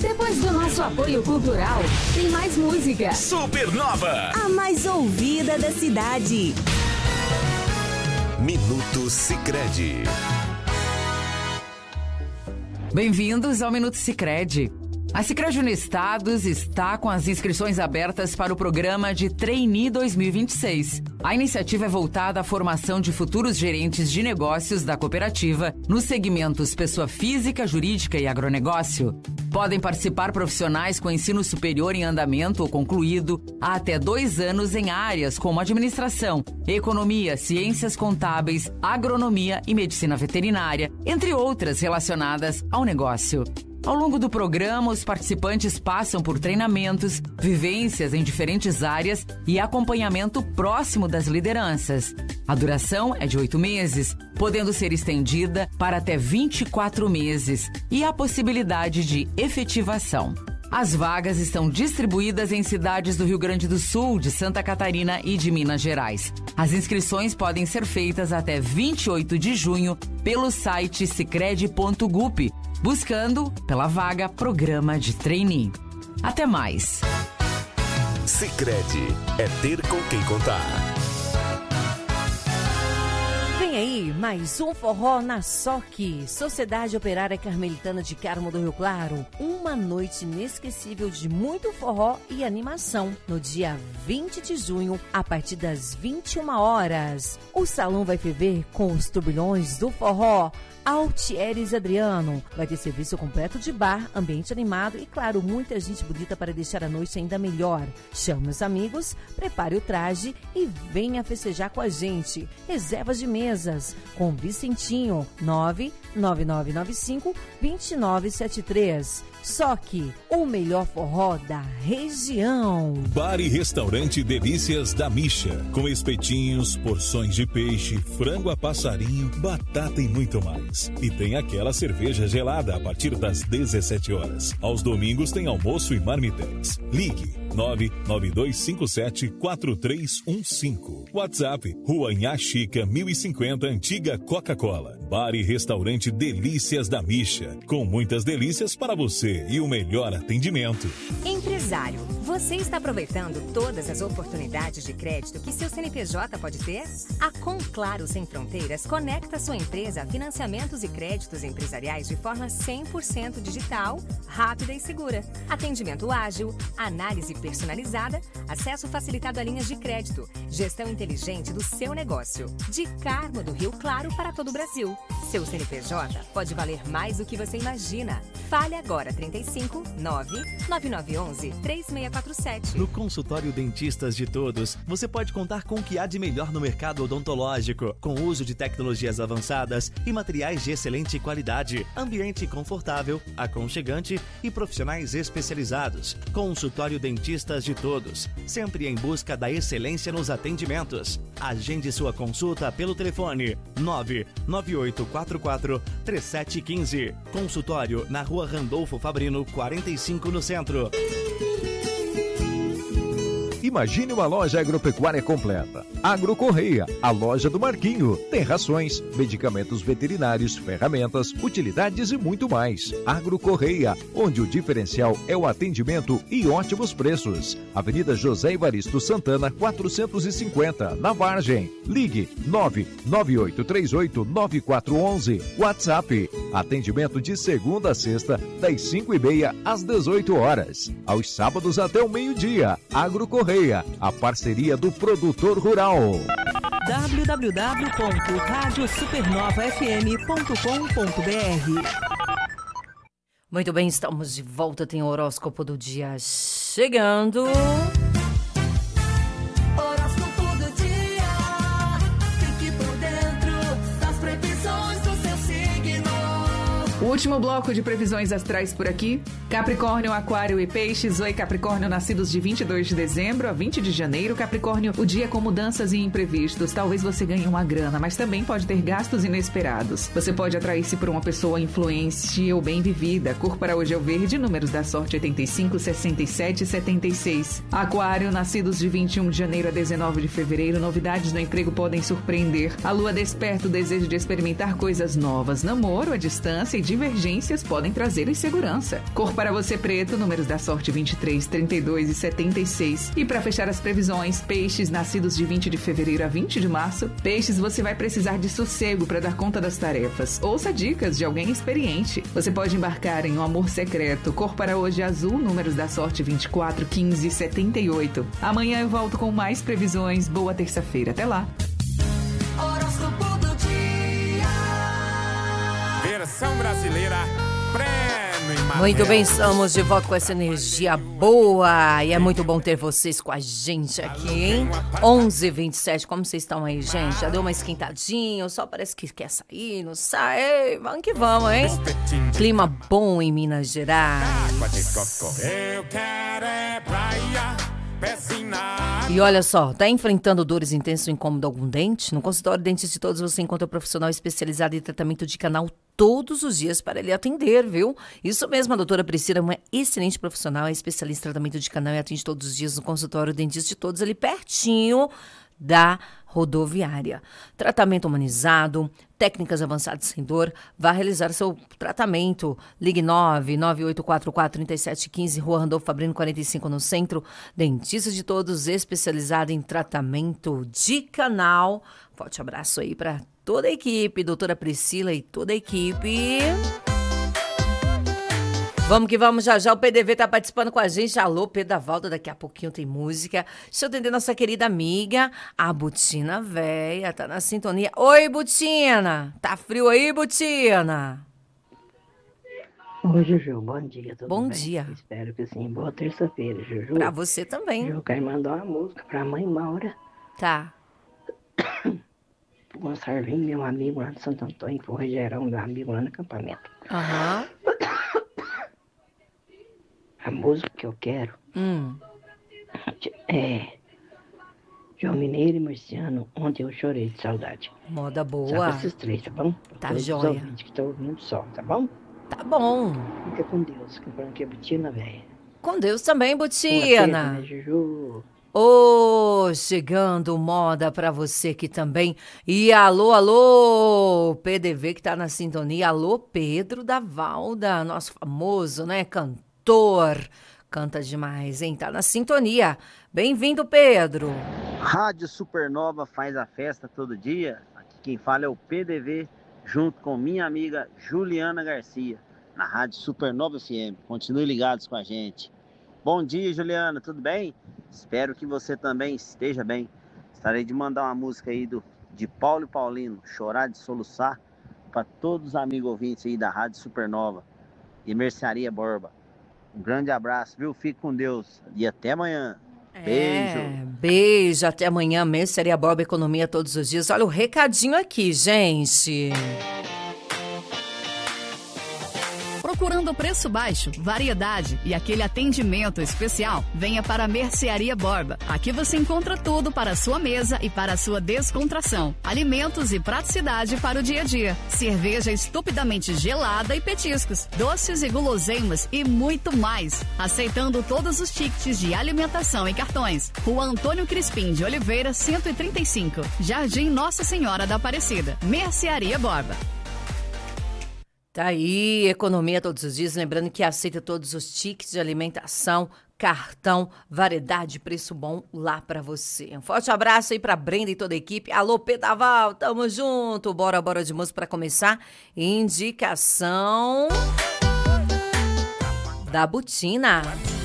Depois do nosso apoio cultural, tem mais música. Supernova, a mais ouvida da cidade. Minuto Sicredi. Bem-vindos ao Minuto Sicredi. A Sicredi Unestados está com as inscrições abertas para o programa de Trainee 2026. A iniciativa é voltada à formação de futuros gerentes de negócios da cooperativa nos segmentos pessoa física, jurídica e agronegócio. Podem participar profissionais com ensino superior em andamento ou concluído há até 2 anos em áreas como administração, economia, ciências contábeis, agronomia e medicina veterinária, entre outras relacionadas ao negócio. Ao longo do programa, os participantes passam por treinamentos, vivências em diferentes áreas e acompanhamento próximo das lideranças. A duração é de 8 meses, podendo ser estendida para até 24 meses e a possibilidade de efetivação. As vagas estão distribuídas em cidades do Rio Grande do Sul, de Santa Catarina e de Minas Gerais. As inscrições podem ser feitas até 28 de junho pelo site sicredi.gup, buscando pela vaga Programa de Trainee. Até mais. Sicredi é ter com quem contar. Vem aí, mais um forró na SOC, Sociedade Operária Carmelitana de Carmo do Rio Claro. Uma noite inesquecível de muito forró e animação, no dia 20 de junho, a partir das 21 horas. O salão vai ferver com os turbilhões do forró. Altieres Adriano. Vai ter serviço completo de bar, ambiente animado e, claro, muita gente bonita para deixar a noite ainda melhor. Chame os amigos, prepare o traje e venha festejar com a gente. Reservas de mesas com Vicentinho, 99995-2973. SOC, o melhor forró da região. Bar e restaurante Delícias da Misha, com espetinhos, porções de peixe, frango a passarinho, batata e muito mais. E tem aquela cerveja gelada a partir das 17 horas. Aos domingos tem almoço e marmitex. Ligue 99257-4315. WhatsApp, Rua Inhá Chica, 1050, Antiga Coca-Cola. Bar e restaurante Delícias da Misha, com muitas delícias para você e o melhor atendimento. Empresário, você está aproveitando todas as oportunidades de crédito que seu CNPJ pode ter? A Conclaro Sem Fronteiras conecta sua empresa a financiamentos e créditos empresariais de forma 100% digital, rápida e segura. Atendimento ágil, análise personalizada, acesso facilitado a linhas de crédito, gestão inteligente do seu negócio. De Carmo do Rio Claro para todo o Brasil. Seu CNPJ pode valer mais do que você imagina. Fale agora, 35 99911 3647. No consultório Dentistas de Todos, você pode contar com o que há de melhor no mercado odontológico, com o uso de tecnologias avançadas e materiais de excelente qualidade, ambiente confortável, aconchegante e profissionais especializados. Consultório Dentistas de Todos, sempre em busca da excelência nos atendimentos. Agende sua consulta pelo telefone 998443715. Consultório na Rua Randolfo Fabrino, 45, no centro. Imagine uma loja agropecuária completa. Agrocorreia, a loja do Marquinho. Tem rações, medicamentos veterinários, ferramentas, utilidades e muito mais. Agrocorreia, onde o diferencial é o atendimento e ótimos preços. Avenida José Evaristo Santana, 450, na Vargem. Ligue 998389411. WhatsApp. Atendimento de segunda a sexta, das 5h30 às 18 horas. Aos sábados até o meio-dia. Agrocorreia, a parceria do produtor rural. www.radiosupernovafm.com.br. Muito bem, estamos de volta. Tem o horóscopo do dia chegando. Horóscopo do dia. Fique por dentro das previsões do seu signo. O último bloco de previsões astrais por aqui. Capricórnio, Aquário e Peixes. Oi, Capricórnio, nascidos de 22 de dezembro a 20 de janeiro. Capricórnio, o dia com mudanças e imprevistos. Talvez você ganhe uma grana, mas também pode ter gastos inesperados. Você pode atrair-se por uma pessoa influente ou bem vivida. Cor para hoje é o verde, números da sorte 85, 67 e 76. Aquário, nascidos de 21 de janeiro a 19 de fevereiro. Novidades no emprego podem surpreender. A lua desperta o desejo de experimentar coisas novas. Namoro, à distância e diversão convergências podem trazer insegurança. Cor para você preto, números da sorte 23, 32 e 76. E para fechar as previsões, peixes nascidos de 20 de fevereiro a 20 de março. Peixes, você vai precisar de sossego para dar conta das tarefas. Ouça dicas de alguém experiente. Você pode embarcar em um amor secreto. Cor para hoje azul, números da sorte 24, 15 e 78. Amanhã eu volto com mais previsões. Boa terça-feira. Até lá. Horóscopo do dia. Versão brasileira. Muito bem, estamos de volta com essa energia boa e é muito bom ter vocês com a gente aqui, hein? 11h27, como vocês estão aí, gente? Já deu uma esquentadinha ou só parece que quer sair, não sai? Ei, vamos que vamos, hein? Clima bom em Minas Gerais. Eu quero é praia, E olha só, tá enfrentando dores intensas ou incômodo algum dente? No consultório Dentista de Todos você encontra um profissional especializado em tratamento de canal todos os dias para lhe atender, viu? Isso mesmo, a doutora Priscila é uma excelente profissional, é especialista em tratamento de canal e atende todos os dias no consultório Dentista de Todos, ali pertinho da rodoviária. Tratamento humanizado, técnicas avançadas sem dor. Vá realizar seu tratamento. Ligue 998443715, Rua Randolfo Fabrino 45 no centro. Dentista de Todos, especializado em tratamento de canal. Forte abraço aí para toda a equipe, doutora Priscila e toda a equipe. Vamos que vamos, já o PDV tá participando com a gente. Alô, Pedavaldo, daqui a pouquinho tem música. Deixa eu atender nossa querida amiga, a Butina Véia, tá na sintonia. Oi, Butina! Tá frio aí, Butina? Oi, Juju, bom dia, tudo bom bem? Dia. Espero que sim, boa terça-feira, Juju. Pra você também. Eu quero mandar uma música pra mãe Maura. Tá. O Gonçalvinho, meu amigo lá de Santo Antônio, pro Rogerão, meu amigo lá no acampamento. Aham. A música que eu quero é João Mineiro e Marciano, Ontem Eu Chorei de Saudade. Moda boa. Só esses três, tá bom? Tá todos joia. Os ouvintes que estão ouvindo só, tá bom? Tá bom. Fica com Deus, que falando que é Butina, velho. Com Deus também, Butina. Né, Juju? Ô, chegando moda pra você aqui também. E alô, PDV que tá na sintonia. Alô, Pedro da Valda, nosso famoso, né, cantor. Canta demais, hein? Tá na sintonia. Bem-vindo, Pedro. Rádio Supernova faz a festa todo dia. Aqui quem fala é o PDV, junto com minha amiga Juliana Garcia, na Rádio Supernova FM. Continue ligados com a gente. Bom dia, Juliana, tudo bem? Espero que você também esteja bem. Estarei de mandar uma música aí de Paulo e Paulino, Chorar de Soluçar, para todos os amigos ouvintes aí da Rádio Supernova e Mercearia Borba. Um grande abraço, viu? Fique com Deus e até amanhã. Beijo. Beijo, até amanhã. Mercearia Borba, economia todos os dias. Olha o recadinho aqui, gente. Procurando preço baixo, variedade e aquele atendimento especial? Venha para a Mercearia Borba. Aqui você encontra tudo para a sua mesa e para a sua descontração. Alimentos e praticidade para o dia a dia. Cerveja estupidamente gelada e petiscos. Doces e guloseimas e muito mais. Aceitando todos os tickets de alimentação e cartões. Rua Antônio Crispim de Oliveira, 135. Jardim Nossa Senhora da Aparecida. Mercearia Borba. Tá aí, economia todos os dias, lembrando que aceita todos os tickets de alimentação, cartão, variedade, preço bom lá pra você. Um forte abraço aí pra Brenda e toda a equipe. Alô, Pedaval, tamo junto. Bora de música pra começar. Indicação da Butina.